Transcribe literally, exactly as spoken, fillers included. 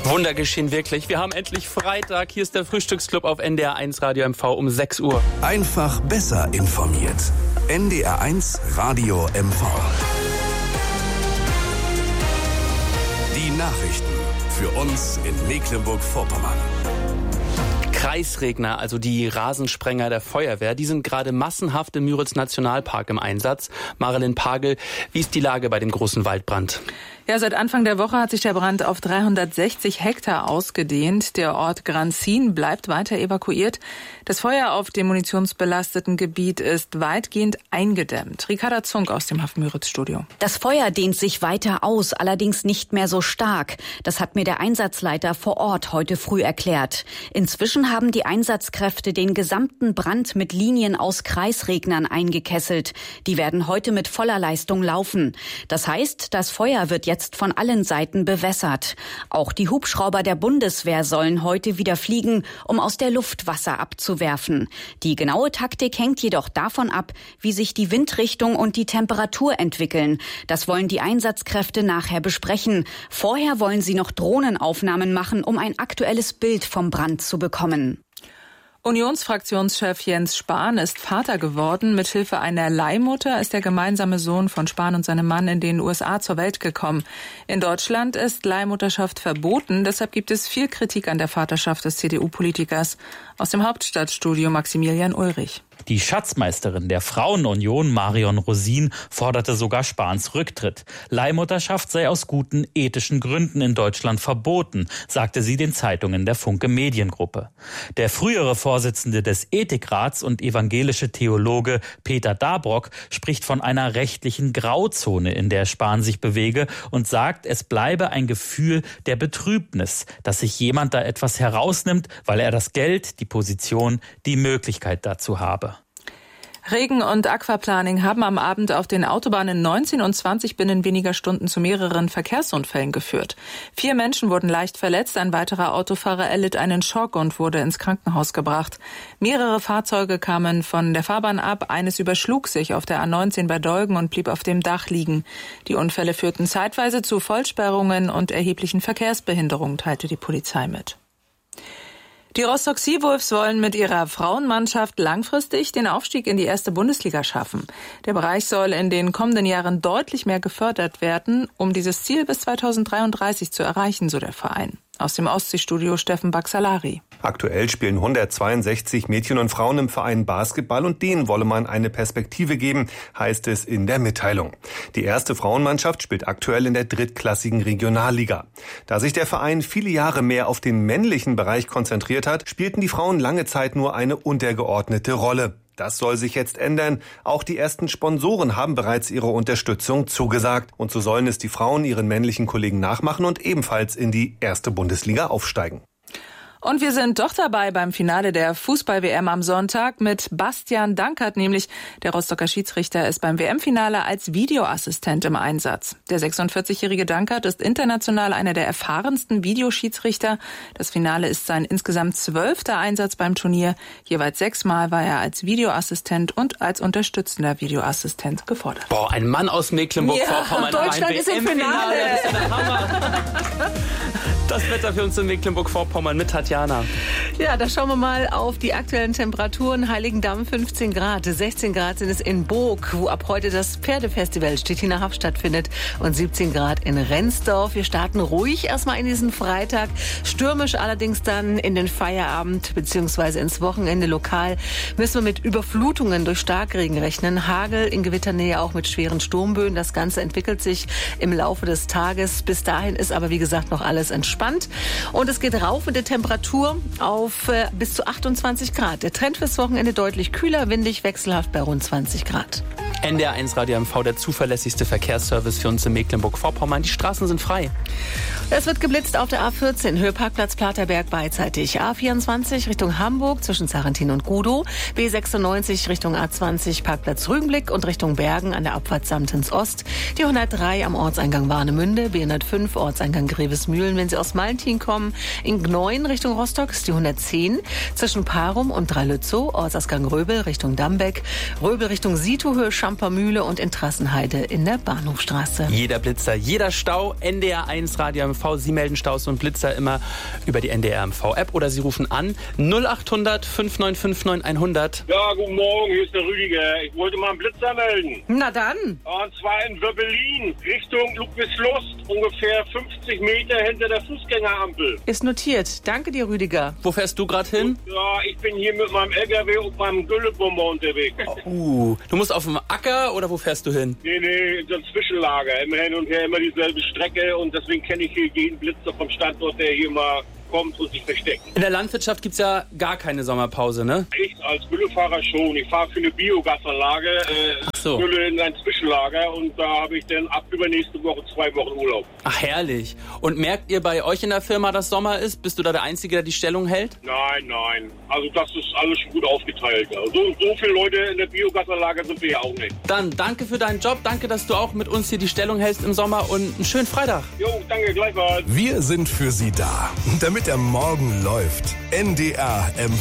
Wunder geschehen wirklich. Wir haben endlich Freitag. Hier ist der Frühstücksclub auf N D R eins Radio M V um sechs Uhr. Einfach besser informiert. N D R eins Radio M V. Die Nachrichten für uns in Mecklenburg-Vorpommern. Kreisregner, also die Rasensprenger der Feuerwehr, die sind gerade massenhaft im Müritz-Nationalpark im Einsatz. Marilyn Pagel, wie ist die Lage bei dem großen Waldbrand? Ja, seit Anfang der Woche hat sich der Brand auf dreihundertsechzig Hektar ausgedehnt. Der Ort Granzin bleibt weiter evakuiert. Das Feuer auf dem munitionsbelasteten Gebiet ist weitgehend eingedämmt. Ricarda Zunk aus dem Hafen-Müritz-Studio. Das Feuer dehnt sich weiter aus, allerdings nicht mehr so stark. Das hat mir der Einsatzleiter vor Ort heute früh erklärt. Inzwischen haben die Einsatzkräfte den gesamten Brand mit Linien aus Kreisregnern eingekesselt. Die werden heute mit voller Leistung laufen. Das heißt, das Feuer wird jetzt jetzt von allen Seiten bewässert. Auch die Hubschrauber der Bundeswehr sollen heute wieder fliegen, um aus der Luft Wasser abzuwerfen. Die genaue Taktik hängt jedoch davon ab, wie sich die Windrichtung und die Temperatur entwickeln. Das wollen die Einsatzkräfte nachher besprechen. Vorher wollen sie noch Drohnenaufnahmen machen, um ein aktuelles Bild vom Brand zu bekommen. Unionsfraktionschef Jens Spahn ist Vater geworden. Mithilfe einer Leihmutter ist der gemeinsame Sohn von Spahn und seinem Mann in den U S A zur Welt gekommen. In Deutschland ist Leihmutterschaft verboten. Deshalb gibt es viel Kritik an der Vaterschaft des C D U-Politikers. Aus dem Hauptstadtstudio Maximilian Ulrich. Die Schatzmeisterin der Frauenunion, Marion Rosin, forderte sogar Spahns Rücktritt. Leihmutterschaft sei aus guten ethischen Gründen in Deutschland verboten, sagte sie den Zeitungen der Funke Mediengruppe. Der frühere Vorsitzende des Ethikrats und evangelische Theologe Peter Dabrock spricht von einer rechtlichen Grauzone, in der Spahn sich bewege, und sagt, es bleibe ein Gefühl der Betrübnis, dass sich jemand da etwas herausnimmt, weil er das Geld, die Position, die Möglichkeit dazu habe. Regen und Aquaplaning haben am Abend auf den Autobahnen neunzehn und zwanzig binnen weniger Stunden zu mehreren Verkehrsunfällen geführt. Vier Menschen wurden leicht verletzt, ein weiterer Autofahrer erlitt einen Schock und wurde ins Krankenhaus gebracht. Mehrere Fahrzeuge kamen von der Fahrbahn ab, eines überschlug sich auf der A neunzehn bei Dolgen und blieb auf dem Dach liegen. Die Unfälle führten zeitweise zu Vollsperrungen und erheblichen Verkehrsbehinderungen, teilte die Polizei mit. Die Rostock Seawolves wollen mit ihrer Frauenmannschaft langfristig den Aufstieg in die erste Bundesliga schaffen. Der Bereich soll in den kommenden Jahren deutlich mehr gefördert werden, um dieses Ziel bis zweitausenddreiunddreißig zu erreichen, so der Verein. Aus dem Ostseestudio Steffen Baxalari. Aktuell spielen hundertzweiundsechzig Mädchen und Frauen im Verein Basketball und denen wolle man eine Perspektive geben, heißt es in der Mitteilung. Die erste Frauenmannschaft spielt aktuell in der drittklassigen Regionalliga. Da sich der Verein viele Jahre mehr auf den männlichen Bereich konzentriert hat, spielten die Frauen lange Zeit nur eine untergeordnete Rolle. Das soll sich jetzt ändern. Auch die ersten Sponsoren haben bereits ihre Unterstützung zugesagt. Und so sollen es die Frauen ihren männlichen Kollegen nachmachen und ebenfalls in die erste Bundesliga aufsteigen. Und wir sind doch dabei beim Finale der Fußball-W M am Sonntag mit Bastian Dankert, nämlich der Rostocker Schiedsrichter ist beim W M-Finale als Videoassistent im Einsatz. Der sechsundvierzigjährige Dankert ist international einer der erfahrensten Videoschiedsrichter. Das Finale ist sein insgesamt zwölfter Einsatz beim Turnier. Jeweils sechsmal war er als Videoassistent und als unterstützender Videoassistent gefordert. Boah, ein Mann aus Mecklenburg-Vorpommern. Ja, Deutschland ist im Finale. Das ist der Hammer. Das Wetter für uns in Mecklenburg-Vorpommern mit Tatjana. Ja, da schauen wir mal auf die aktuellen Temperaturen. Heiligendamm fünfzehn Grad, sechzehn Grad sind es in Burg, wo ab heute das Pferdefestival Stettiner Haff stattfindet, und siebzehn Grad in Rendsdorf. Wir starten ruhig erstmal in diesen Freitag, stürmisch allerdings dann in den Feierabend bzw. ins Wochenende. Lokal müssen wir mit Überflutungen durch Starkregen rechnen, Hagel in Gewitternähe auch mit schweren Sturmböen. Das Ganze entwickelt sich im Laufe des Tages. Bis dahin ist aber wie gesagt noch alles entspannt. Und es geht rauf mit der Temperatur auf äh, bis zu achtundzwanzig Grad. Der Trend fürs Wochenende deutlich kühler, windig, wechselhaft bei rund zwanzig Grad. N D R eins Radio M V, der zuverlässigste Verkehrsservice für uns in Mecklenburg-Vorpommern. Die Straßen sind frei. Es wird geblitzt auf der A vierzehn, Höheparkplatz Platerberg beidseitig. A vierundzwanzig Richtung Hamburg zwischen Sarrentin und Gudow. B sechsundneunzig Richtung A zwanzig, Parkplatz Rügenblick und Richtung Bergen an der Abfahrt Samtens Ost. Die hundertdrei am Ortseingang Warnemünde. B hundertfünf Ortseingang Grevesmühlen, wenn Sie aus Großmaltin kommen. In Gneuen Richtung Rostock ist die hundertzehn. Zwischen Parum und Drei-Lützow, Orsausgang Röbel Richtung Dambeck. Röbel Richtung Sietohöhe, Schampermühle und in Trassenheide in der Bahnhofstraße. Jeder Blitzer, jeder Stau, N D R eins Radio M V. Sie melden Staus und Blitzer immer über die N D R M V-App oder Sie rufen an null acht hundert fünf neun fünf neun hundert. Ja, guten Morgen, hier ist der Rüdiger. Ich wollte mal einen Blitzer melden. Na dann. Und zwar in Wöbbelin, Richtung Ludwigslust, ungefähr fünfzig Meter hinter der Fußgängerampel. Ist notiert. Danke dir, Rüdiger. Wo fährst du gerade hin? Ja, ich bin hier mit meinem L K W und meinem Güllebomber unterwegs. Uh, du musst auf dem Acker oder wo fährst du hin? Nee, nee, in so ein Zwischenlager. Immer hin und her, immer dieselbe Strecke und deswegen kenne ich hier jeden Blitzer vom Standort, der hier mal kommt und sich versteckt. In der Landwirtschaft gibt's ja gar keine Sommerpause, ne? Ich als Güllefahrer schon. Ich fahre für eine Biogasanlage, äh, Ach so. Gülle in ein Zwischenlager und da habe ich dann ab übernächste Woche zwei Wochen Urlaub. Ach, herrlich. Und merkt ihr bei euch in der Firma, dass Sommer ist? Bist du da der Einzige, der die Stellung hält? Nein, nein. Also das ist alles schon gut aufgeteilt. Ja. So, so viele Leute in der Biogasanlage sind wir ja auch nicht. Dann danke für deinen Job. Danke, dass du auch mit uns hier die Stellung hältst im Sommer und einen schönen Freitag. Jo, danke, gleichfalls. Wir sind für Sie da, damit der Morgen läuft. N D R M